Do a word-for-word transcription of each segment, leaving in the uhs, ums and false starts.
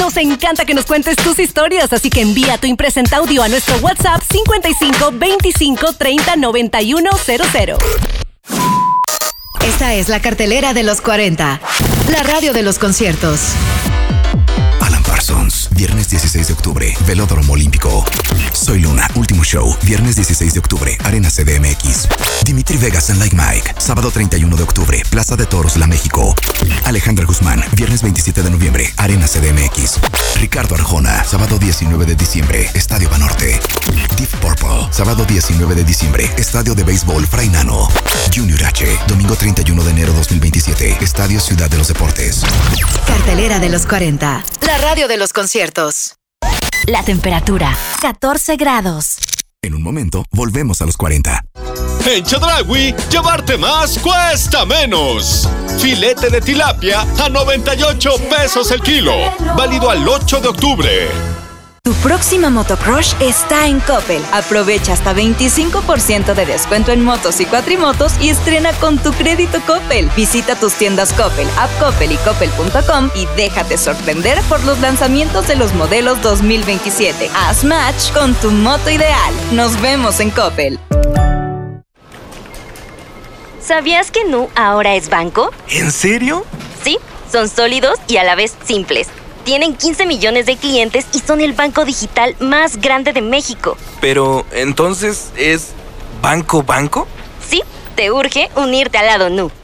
Nos encanta que nos cuentes tus historias, así que envía tu impresenta audio a nuestro WhatsApp cincuenta y cinco veinticinco treinta noventa y uno cero cero. Esta es la cartelera de los cuarenta, la radio de los conciertos. Alan Parsons, viernes dieciséis de octubre, Velódromo Olímpico. Soy Luna, último show, viernes dieciséis de octubre, Arena C D M X. Dimitri Vegas and Like Mike, sábado treinta y uno de octubre, Plaza de Toros, La México. Alejandra Guzmán, viernes veintisiete de noviembre, Arena C D M X. Ricardo Arjona, sábado diecinueve de diciembre, Estadio Banorte. Deep Purple, sábado diecinueve de diciembre, Estadio de Béisbol Fray Nano. Junior H, domingo treinta y uno de enero dos mil veintisiete, Estadio Ciudad de los Deportes. Cartelera de los cuarenta, la radio de los conciertos. La temperatura, catorce grados. En un momento, volvemos a los cuarenta. En Chedraui, llevarte más cuesta menos. Filete de tilapia a noventa y ocho pesos el kilo. Válido al ocho de octubre. Tu próxima motocrush está en Coppel. Aprovecha hasta veinticinco por ciento de descuento en motos y cuatrimotos y estrena con tu crédito Coppel. Visita tus tiendas Coppel, App Coppel y Coppel punto com y déjate sorprender por los lanzamientos de los modelos dos mil veintisiete. Haz match con tu moto ideal. Nos vemos en Coppel. ¿Sabías que Nu ahora es banco? ¿En serio? Sí, son sólidos y a la vez simples. Tienen quince millones de clientes y son el banco digital más grande de México. Pero, ¿entonces es banco banco? Sí, te urge unirte al lado Nu.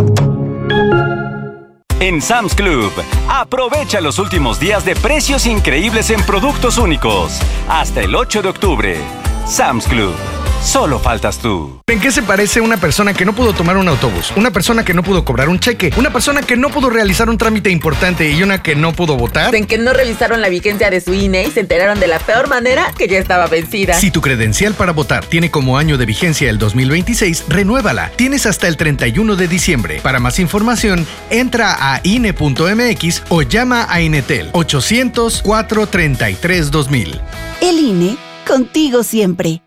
En Sam's Club, aprovecha los últimos días de precios increíbles en productos únicos. Hasta el ocho de octubre. Sam's Club. Solo faltas tú. ¿En qué se parece una persona que no pudo tomar un autobús? Una persona que no pudo cobrar un cheque. Una persona que no pudo realizar un trámite importante y una que no pudo votar. En que no revisaron la vigencia de su I N E y se enteraron de la peor manera que ya estaba vencida. Si tu credencial para votar tiene como año de vigencia el dos mil veintiséis, renuévala. Tienes hasta el treinta y uno de diciembre. Para más información, entra a I N E punto M X o llama a Inetel ochocientos, cuatrocientos treinta y tres, dos mil. El I N E, contigo siempre.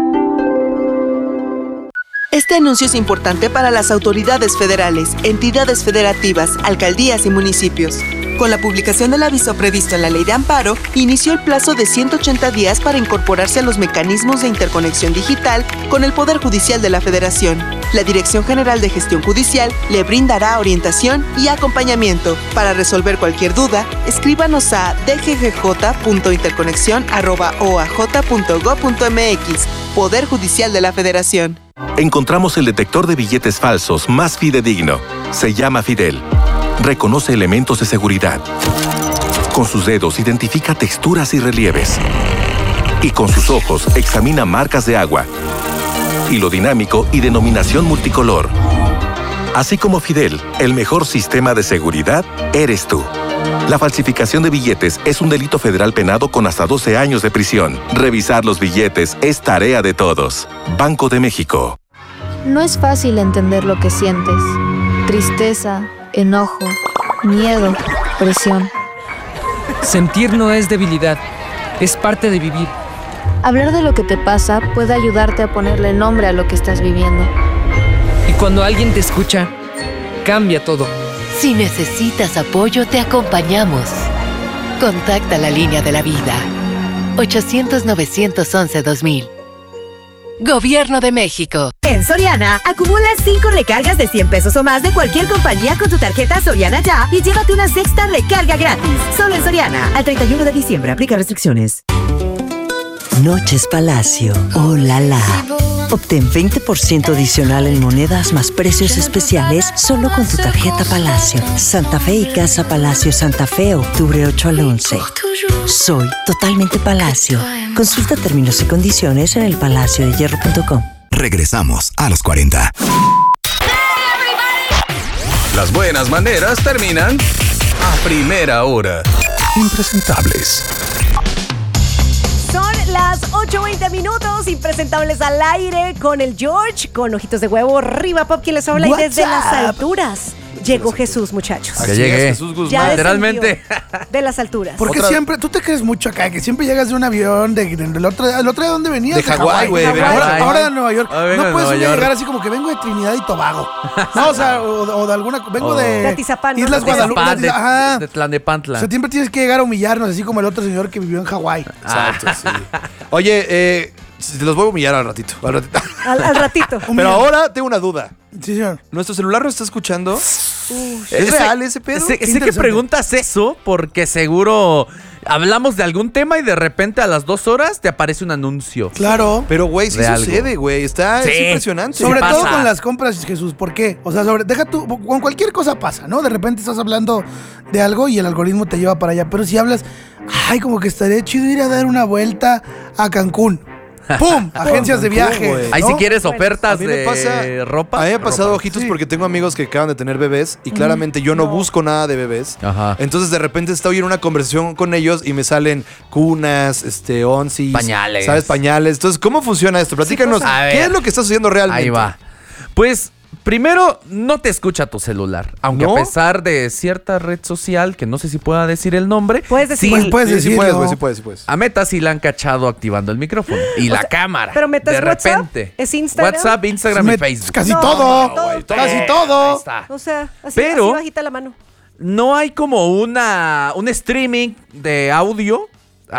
Este anuncio es importante para las autoridades federales, entidades federativas, alcaldías y municipios. Con la publicación del aviso previsto en la Ley de Amparo, inició el plazo de ciento ochenta días para incorporarse a los mecanismos de interconexión digital con el Poder Judicial de la Federación. La Dirección General de Gestión Judicial le brindará orientación y acompañamiento. Para resolver cualquier duda, escríbanos a d g g j punto interconexión arroba o a j punto gob punto m x. Poder Judicial de la Federación. Encontramos el detector de billetes falsos más fidedigno. Se llama Fidel. Reconoce elementos de seguridad. Con sus dedos identifica texturas y relieves. Y con sus ojos examina marcas de agua, hilo dinámico y denominación multicolor. Así como Fidel, el mejor sistema de seguridad eres tú. La falsificación de billetes es un delito federal penado con hasta doce años de prisión. Revisar los billetes es tarea de todos. Banco de México. No es fácil entender lo que sientes. Tristeza, enojo, miedo, presión. Sentir no es debilidad, es parte de vivir. Hablar de lo que te pasa puede ayudarte a ponerle nombre a lo que estás viviendo. Y cuando alguien te escucha, cambia todo. Si necesitas apoyo, te acompañamos. Contacta la línea de la vida. ochocientos, novecientos once, dos mil. Gobierno de México. En Soriana, acumula cinco recargas de cien pesos o más de cualquier compañía con tu tarjeta Soriana Ya y llévate una sexta recarga gratis. Solo en Soriana. Al treinta y uno de diciembre. Aplica restricciones. Noches Palacio. Oh, la la. Obtén veinte por ciento adicional en monedas más precios especiales solo con tu tarjeta Palacio. Santa Fe y Casa Palacio Santa Fe, octubre ocho al once. Soy totalmente Palacio. Consulta términos y condiciones en el palacio de hierro punto com. Regresamos a los cuarenta. Las buenas maneras terminan a primera hora. Impresentables. Son las ocho veinte minutos, impresentables al aire con el George, con ojitos de huevo, Riva Pop, quien les habla y desde las alturas. Llegó Jesús, muchachos. Ya llegué. Jesús Guzmán. Ya literalmente. De las alturas. Porque Otra... siempre, tú te crees mucho acá, que siempre llegas de un avión, de, de, del otro, ¿el otro de dónde venías? De Hawái, güey. Ahora, ahora de Nueva York. Ahora no puedes York. llegar así como que vengo de Trinidad y Tobago. No, o sea, o, o de alguna, vengo oh. de, de Atizapán, Islas ¿no? Guadalupe. De, ajá. de Tlanepantla. O sea, siempre tienes que llegar a humillarnos, así como el otro señor que vivió en Hawái. Exacto, sí. Oye, eh, te los voy a humillar al ratito. Al ratito. Al, al ratito. Pero ahora tengo una duda. Sí, señor. ¿Nuestro celular lo está escuchando? Uf. ¿Es real ese pedo? Sé, sé que preguntas eso porque seguro hablamos de algún tema y de repente a las dos horas te aparece un anuncio. Claro. Pero, güey, sí sucede, güey. Está sí. es impresionante. Sobre todo con las compras, Jesús. ¿Por qué? O sea, sobre, deja tú, con cualquier cosa pasa, ¿no? De repente estás hablando de algo y el algoritmo te lleva para allá. Pero si hablas, ay, como que estaría chido ir a dar una vuelta a Cancún. ¡Pum! Agencias de viaje. ¿no? Ahí si quieres ofertas me de pasa, ropa. A mí mí me ha pasado, ropa. ojitos, Sí. porque tengo amigos que acaban de tener bebés y claramente yo no, no busco nada de bebés. Ajá. Entonces de repente estoy en una conversación con ellos y me salen cunas, este, onsis. Pañales. ¿Sabes? Pañales. Entonces, ¿cómo funciona esto? Platícanos. Sí, pues, ¿Qué es lo que está sucediendo realmente? Ahí va. Pues, primero, no te escucha tu celular. Aunque ¿No? a pesar de cierta red social, que no sé si pueda decir el nombre. Puedes decir. sí, Pues puedes sí, decirlo. sí puedes, güey, sí puedes, sí puedes. A Meta sí la han cachado activando el micrófono. Y O la sea, cámara. pero Meta de es WhatsApp, repente. es Instagram. WhatsApp, Instagram Me- y Facebook. Casi No, todo. no, todo. Güey, casi todo. Ahí está. O sea, así, Pero- así bajita la mano. No hay como una un streaming de audio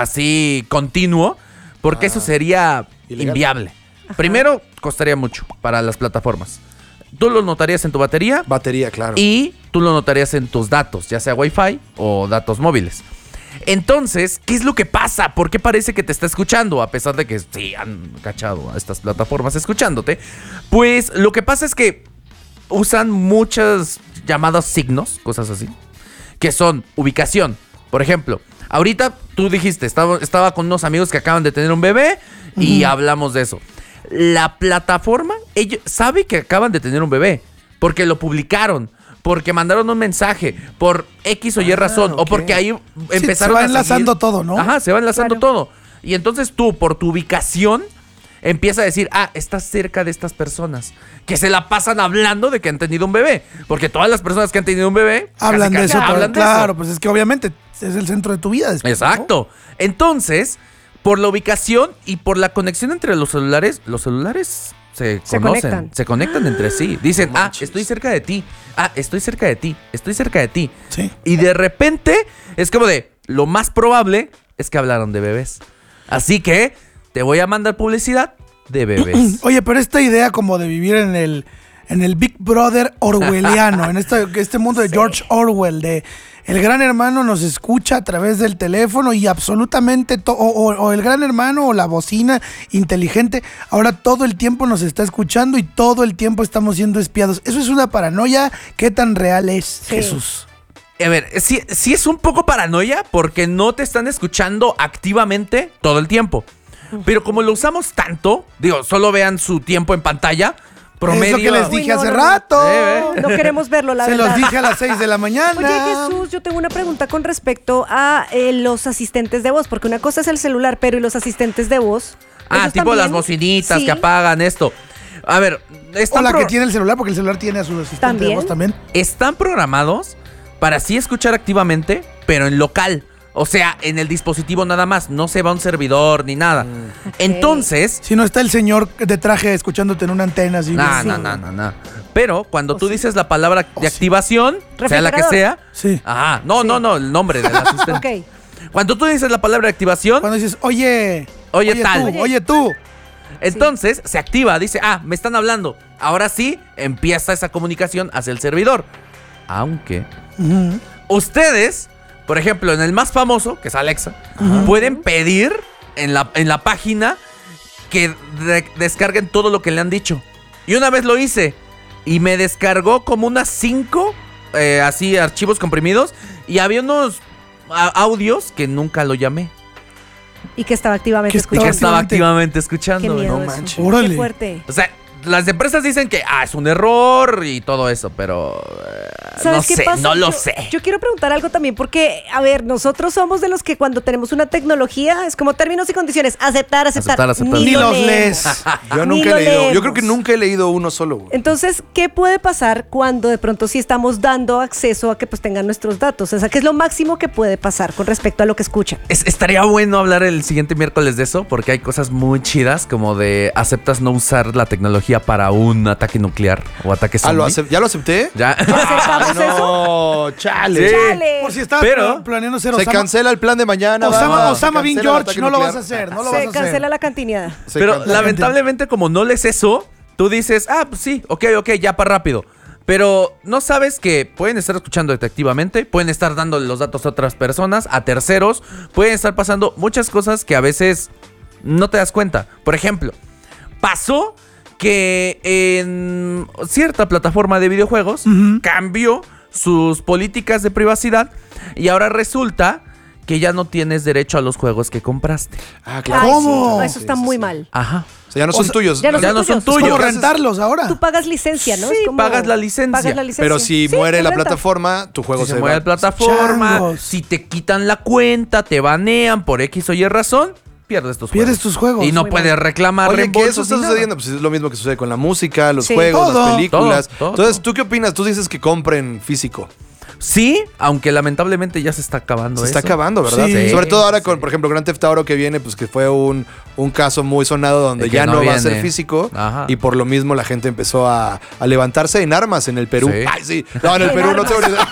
así continuo, porque Ah, eso sería ilegal. inviable. Primero, costaría mucho para las plataformas. Tú lo notarías en tu batería Batería, claro. y tú lo notarías en tus datos, ya sea Wi-Fi o datos móviles. Entonces, ¿qué es lo que pasa? ¿Por qué parece que te está escuchando? A pesar de que sí han cachado a estas plataformas escuchándote. Pues lo que pasa es que usan muchos llamados signos, cosas así, que son ubicación. Por ejemplo, ahorita tú dijiste, estaba, estaba con unos amigos que acaban de tener un bebé y Ujú. hablamos de eso. La plataforma ellos, sabe que acaban de tener un bebé porque lo publicaron, porque mandaron un mensaje, por X o Y razón, o ok. porque ahí Sí, empezaron se va a enlazando seguir. todo, ¿no? Ajá, se va enlazando Claro. todo. Y entonces tú, por tu ubicación, empieza a decir, ah, estás cerca de estas personas, que se la pasan hablando de que han tenido un bebé. Porque todas las personas que han tenido un bebé Hablan casi, de casi eso. todo. hablan de Claro, eso. pues es que obviamente es el centro de tu vida. después, ¿no? Exacto. Entonces, por la ubicación y por la conexión entre los celulares, los celulares se, Se conocen, conectan. se conectan entre sí. Dicen, ah, estoy cerca de ti, ah, estoy cerca de ti, estoy cerca de ti. Sí. Y de repente es como de, lo más probable es que hablaron de bebés. Así que te voy a mandar publicidad de bebés. Oye, pero esta idea como de vivir en el, en el Big Brother orwelliano, en este, este mundo de George Orwell, de el gran hermano nos escucha a través del teléfono y absolutamente, to- o, o- o el gran hermano o la bocina inteligente, ahora todo el tiempo nos está escuchando y todo el tiempo estamos siendo espiados. Eso es una paranoia. ¿Qué tan real es, Jesús? A ver, sí, sí es un poco paranoia porque no te están escuchando activamente todo el tiempo. Pero como lo usamos tanto, digo, solo vean su tiempo en pantalla, promedio. Es lo que les dije Uy, no, hace no, no. rato. Eh, eh. No queremos verlo, la Se verdad. los dije a las seis de la mañana. Oye, Jesús, yo tengo una pregunta con respecto a eh, los asistentes de voz, porque una cosa es el celular, pero ¿y los asistentes de voz? Ah, ¿Ellos tipo también? las bocinitas Sí. que apagan esto. A ver, O están, la pro- que tiene el celular, porque el celular tiene a su asistente ¿También? de voz también. están programados para sí escuchar activamente, pero en local. O sea, en el dispositivo nada más. No se va a un servidor ni nada. Entonces, Si no está el señor de traje escuchándote en una antena así. no, Sí. no, no, no, no. Pero cuando O tú sí. dices la palabra de O sí. activación, sea la que Refrigerador. sea. Sí. Ajá, no, no, no, el nombre del asistente. Ok. Cuando tú dices la palabra de activación, Cuando dices, oye, Oye, tal. tú, oye tú. entonces se activa, dice, ah, me están hablando. Ahora sí, empieza esa comunicación hacia el servidor. Aunque Ujú. ustedes, por ejemplo, en el más famoso, que es Alexa, pueden pedir en la, en la página que de- descarguen todo lo que le han dicho. Y una vez lo hice y me descargó como unas cinco, eh, así, archivos comprimidos. Y había unos a- audios que nunca lo llamé. Y que estaba activamente Que Y escuchando. que estaba Activamente. activamente Qué escuchando. miedo No eso. manches. Órale. Qué fuerte. O sea, las empresas dicen que ah, es un error y todo eso, pero eh, no qué sé, pasa? no lo yo, sé. Yo quiero preguntar algo también porque, a ver, nosotros somos de los que cuando tenemos una tecnología es como términos y condiciones, aceptar, aceptar. Aceptar, aceptar. Ni, Ni lo los leemos. lees. Yo Ni nunca lo he leído. leemos. Yo creo que nunca he leído uno solo, güey. Entonces, ¿qué puede pasar cuando de pronto sí estamos dando acceso a que pues tengan nuestros datos? O sea, ¿qué es lo máximo que puede pasar con respecto a lo que escuchan? Es- estaría bueno hablar el siguiente miércoles de eso, porque hay cosas muy chidas, como de aceptas no usar la tecnología para un ataque nuclear o ataque Ah, ¿lo zombie. acep- ¿ya lo acepté? Ya. ¿Aceptamos eso? No, chale. Sí. ¡Chale! Por si estabas Pero- planeando ser Se Osama, cancela el plan de mañana. Osama, va, Osama se Bin cancela el George, ataque no lo nuclear. vas a hacer, no lo Se vas a hacer. cancela la cantineada. Se Pero cancela. lamentablemente, como no lees eso, tú dices, ah, pues sí, ok, ok, ya para rápido. Pero no sabes que pueden estar escuchando detectivamente, pueden estar dando los datos a otras personas, a terceros, pueden estar pasando muchas cosas que a veces no te das cuenta. Por ejemplo, pasó que en cierta plataforma de videojuegos cambió sus políticas de privacidad y ahora resulta que ya no tienes derecho a los juegos que compraste. Ah, Ay, claro. ¿Cómo? sí, eso está muy mal. Ajá. O sea, ya no O son sea, tuyos. ya no Ya no son Es como tuyos. rentarlos ahora. Tú pagas licencia, ¿no? Sí, Es como- pagas la licencia. pagas la licencia. Pero si Sí, muere es la renta. plataforma, tu juego Si se, se mueve va. la plataforma, Changos. si te quitan la cuenta, te banean por X o Y razón, pierdes tus Pierdes juegos. tus juegos. Y no Muy puedes mal. reclamar Oye, que reembolsos eso está ni nada. sucediendo, pues es lo mismo que sucede con la música, los Sí. juegos, Todo, las películas. todo, todo, Entonces, todo. ¿tú qué opinas? Tú dices que compren físico. Sí, aunque lamentablemente ya se está acabando Se eso. está acabando, ¿verdad? Sí. Sobre todo ahora Sí. con, por ejemplo, Grand Theft Auto que viene, pues que fue un, un caso muy sonado donde De que ya no, no va a ser viene. físico. Ajá. Y por lo mismo la gente empezó a, a levantarse en armas en el Perú. Sí. Ay, sí. No, en el En Perú no armas. tengo ni idea.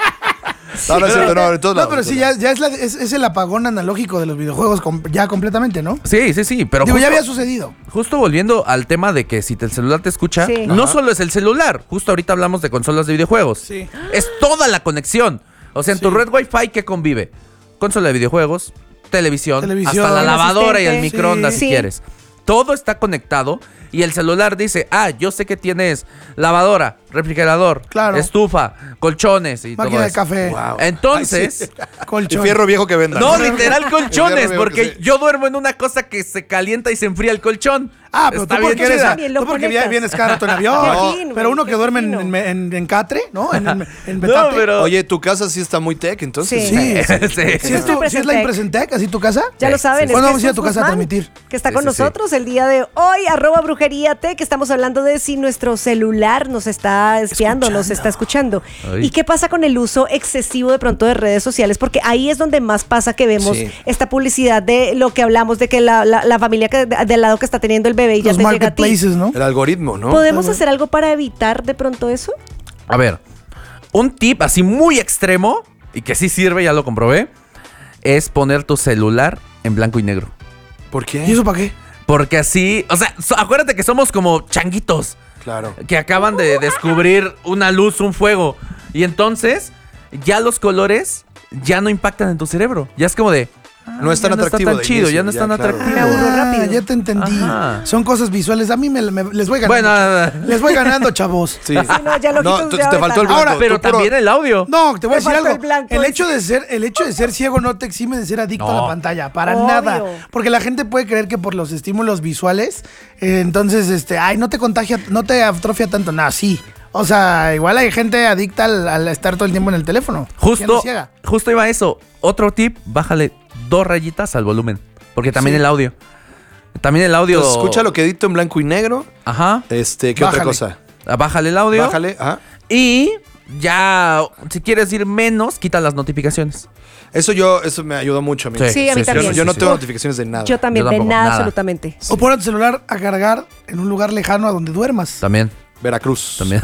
No, no es cierto, no, en todos No, lados, pero en sí, todos ya, ya es, la- es, es el apagón analógico de los videojuegos com- ya completamente, ¿no? Sí, sí, sí, pero Digo, ya justo, había sucedido. justo volviendo al tema de que si el celular te escucha, Sí. no Ajá. solo es el celular, justo ahorita hablamos de consolas de videojuegos. Sí. Es toda la conexión. O sea, en tu Sí. red Wi-Fi, ¿qué convive? Consola de videojuegos, televisión, Televisión, hasta la un lavadora y el asistente. microondas Sí. si Sí. quieres. Todo está conectado y el celular dice, ah, yo sé que tienes lavadora, refrigerador, Claro. estufa, colchones y Máquina todo de eso. café. Wow. Entonces, Ay, sí. Y Colchón. fierro viejo que venda. no, literal El colchones, fierro viejo porque que se- yo duermo en una cosa que se calienta y se enfría el colchón. Ah, pero Está tú porque bien eres, chida. También lo tú porque conectas. vienes cada rato en avión. Qué No, fino, pero uno qué que duerme en, fino. en, en- en Catre, ¿no? En, en, en No, Betate. pero... Oye, tu casa sí está muy tech, entonces. Sí, sí. Sí. ¿Sí es, tu- sí es la Impresentec, así tu casa? Ya lo saben. es ¿Cuándo que vamos a ir a Jesús tu casa a Guzmán, transmitir? Que está Sí, con sí, sí. nosotros el día de hoy, arroba brujería T, que estamos hablando de si nuestro celular nos está espiando, nos está escuchando. Ay. ¿Y qué pasa con el uso excesivo de pronto de redes sociales? Porque ahí es donde más pasa que vemos Sí. esta publicidad de lo que hablamos, de que la, la- la familia que, del lado que está teniendo el bebé y ya Los te llega a ti. marketplaces, ¿no? El algoritmo, ¿no? ¿Podemos hacer algo para evitar de pronto eso? A ver, un tip así muy extremo y que sí sirve, ya lo comprobé, es poner tu celular en blanco y negro. ¿Por qué? ¿Y eso para qué? Porque así, o sea, so- acuérdate que somos como changuitos Claro. que acaban de descubrir una luz, un fuego. Y entonces, ya los colores ya no impactan en tu cerebro. Ya es como de... ah, No es tan ya no atractivo está tan de chido, inicio, ya no es ya, tan claro. atractivo. Me aburro Ah, rápido. ya te entendí. Ajá. Son cosas visuales. A mí me, me- les voy ganando. Bueno, ah, les voy ganando, chavos. Sí. Sí, no, ya lo No, quitas tú- de te ahora. faltó el blanco. Ahora, pero tú puro- también el audio. No, te voy a Me decir falta algo. el blanco, el dice. hecho de ser, el hecho de ser ciego no te exime de ser adicto a No. la pantalla, para Obvio. nada. Porque la gente puede creer que por los estímulos visuales, eh, entonces, este, ay, no te contagia, no te atrofia tanto. No, sí. O sea, igual hay gente adicta al, al estar todo el tiempo en el teléfono. Ya no Justo, ciega. justo iba eso. Otro tip, bájale dos rayitas al volumen. Porque también Sí. el audio. También el audio. Entonces, escucha lo que edito en blanco y negro. Ajá. Este, ¿qué Bájale. otra cosa? Ah, Bájale el audio. Bájale, ajá. Y ya, si quieres ir menos, quita las notificaciones. Eso yo, eso me ayudó mucho a mí. Sí. Sí, a mí Sí, sí, también. Yo, yo no sí, tengo sí. notificaciones de nada. Yo también, Yo de tampoco, nada, nada. absolutamente. O pon tu celular a cargar en un lugar lejano a donde duermas. También. Veracruz. También.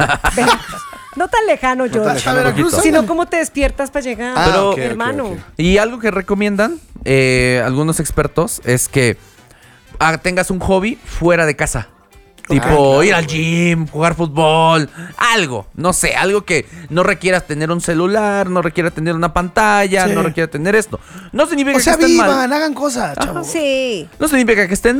No tan lejano, tan George. lejano, Veracruz, poquito. Sino cómo te despiertas para llegar, Ah, Pero- ok, ok, hermano. ok. Y algo que recomiendan eh, algunos expertos es que ah, tengas un hobby fuera de casa. Tipo claro, ir al güey. gym, jugar fútbol, algo, no sé, algo que no requieras tener un celular, no requiera tener una pantalla, Sí. no requiera tener esto. No significa O sea, que estén mal. vivan, hagan cosas, chavos. Sí. No significa que estén mal,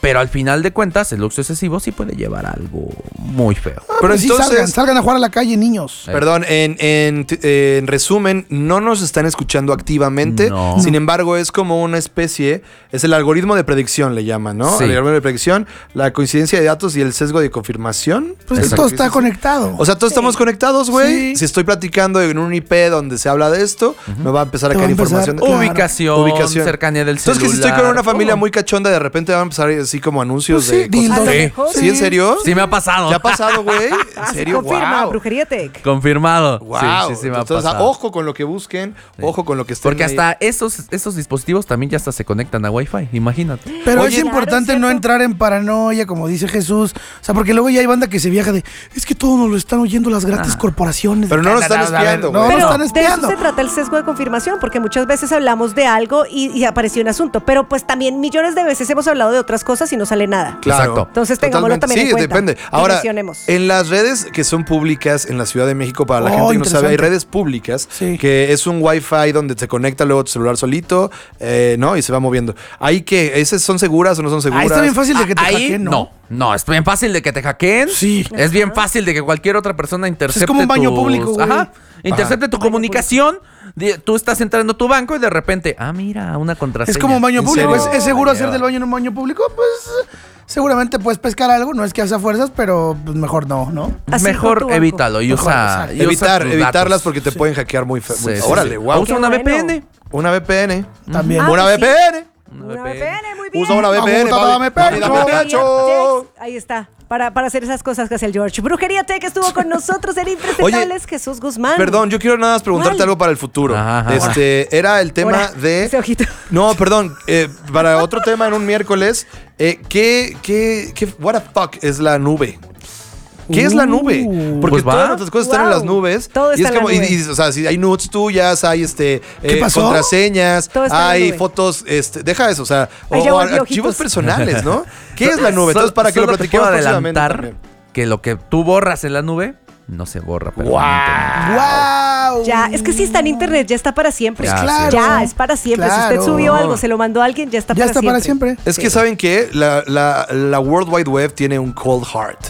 Pero al final de cuentas, el uso excesivo sí puede llevar a algo muy feo. Ah, pero sí, entonces, salgan, salgan a jugar a la calle, niños. Eh. Perdón, en, en, en resumen, no nos están escuchando activamente. No. Sin embargo, es como una especie, es el algoritmo de predicción, le llaman, ¿no? Sí. El algoritmo de predicción, la coincidencia de datos y el sesgo de confirmación. Pues todo está conectado. O sea, todos sí. estamos conectados, güey. Sí. Si estoy platicando en un I P donde se habla de esto, uh-huh. me va a empezar a caer información. Claro. Ubicación, Ubicación, cercanía del celular. Entonces, que si estoy con una familia muy cachonda, de repente van a empezar así como anuncios pues sí, de cosas. Sí. ¿Sí? ¿Sí? ¿En serio? Sí me ha pasado. ¿Te ha pasado, güey? ¿En serio? Confirma, wow. Brujería Tech. Confirmado. Wow. Sí, sí, sí me ha Entonces, pasado. ojo con lo que busquen, sí. ojo con lo que estén Porque ahí. hasta esos, esos dispositivos también ya hasta se conectan a Wi-Fi, imagínate. Pero Oye, es importante claro, no entrar en paranoia, como dice Jesús. O sea, porque luego ya hay banda que se viaja de, es que todo nos lo están oyendo las grandes ah. corporaciones. Pero no nos están espiando, güey. No, pero no están espiando. De eso se trata el sesgo de confirmación, porque muchas veces hablamos de algo y, y apareció un asunto, pero pues también millones de veces hemos hablado de otras cosas y no sale nada. Claro. Exacto. Entonces tengámoslo también sí, en cuenta. depende. Ahora, Dimensionemos. en las redes que son públicas en la Ciudad de México, para la Oh, gente que no sabe, hay interesante. redes públicas Sí. que es un Wi-Fi donde se conecta luego tu celular solito, eh, ¿no? Y se va moviendo. ¿Ahí qué? ¿Esas son seguras o no son seguras? Ahí está bien fácil de que te Ahí hackeen, ¿no? no. No, es bien fácil de que te hackeen. Sí. Es bien fácil de que cualquier otra persona intercepte Es como un baño tus- público, güey. Ajá. Intercepte Ajá. tu comunicación. Di- Tú estás entrando a tu banco y de repente, ah, mira, una contraseña. Es como un baño ¿En público. ¿Es, serio? es seguro Ay, hacer ya. del baño en un baño público? Pues seguramente puedes pescar algo. No es que hace fuerzas, pero pues, mejor no, ¿no? Así con tu Mejor banco. evítalo y Mejor, usa, exacto. y usa Evitar, tus evitarlas datos. porque te pueden hackear muy feo. Sí, sí, Órale, sí. wow. Usa una Qué bueno. V P N. Una V P N. También. Ah, una pues V P N. Una V P N, muy bien. Usa una V P N. Aguanta, papi. dame Papi, pecho. dame Brujería pecho. Tech, ahí está. Para, para hacer esas cosas que hace el George. Brujería Tech estuvo con nosotros en Impresentables, Oye, Jesús Guzmán. Perdón, yo quiero nada más preguntarte ¿Cuál? algo para el futuro. Ajá, ajá. Este, era el tema Ahora, de... ese ojito. No, perdón, eh, para otro tema en un miércoles, eh, ¿qué, qué, qué, what the fuck es la nube? ¿Qué es la nube? Porque Pues va. todas nuestras cosas están en Wow. las nubes. Todo y está es en la como, y- nube. y, o sea, si hay nudes tuyas, hay este ¿Qué eh, pasó? contraseñas, Todo está en la hay nube. fotos, este, deja eso, o sea, Ahí o, ya o volvió archivos ojitos. personales, ¿no? ¿Qué es la nube? Entonces, Sol- para que lo solo te platiquemos puedo próximamente adelantar también. que lo que tú borras en la nube no se borra permanentemente. ¡Wow! Ya, es que si está en internet, ya está para siempre. Ya, claro. Ya, es para siempre. Si Claro. usted subió algo, se lo mandó a alguien, ya está Ya para está siempre. para siempre. Es que, ¿saben qué? La, la, la World Wide Web tiene un cold heart.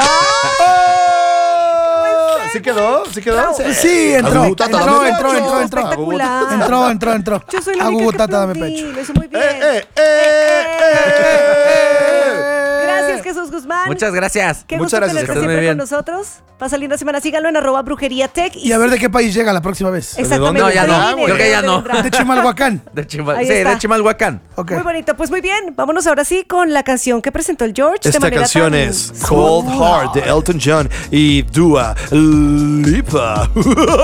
¿Sí quedó? ¿Sí quedó? Sí, entró, Agugutata, entró, dame entró, pecho. entró, entró. Espectacular. Entró, entró, entró. Yo soy la única que Agugutata, dame aplaudí, pecho. lo hizo muy bien. Eh, eh, eh, eh. Gracias, Jesús Guzmán. Muchas gracias. Qué Muchas gusto gracias, tenerte que estés muy siempre bien. con nosotros. Pasa linda semana. Síganlo en arroba brujería tech. Y a ver de qué país llega la próxima vez. Exactamente. No, ya no. Adivinen Creo que ya de no. dónde vendrá. De Chimalhuacán. De Chimal- Ahí sí, está. de Chimalhuacán. Ok. Muy bonito. Pues muy bien. Vámonos ahora sí con la canción que presentó el George. de Esta manera canción tan es Cold Heart de Elton John y Dua Lipa.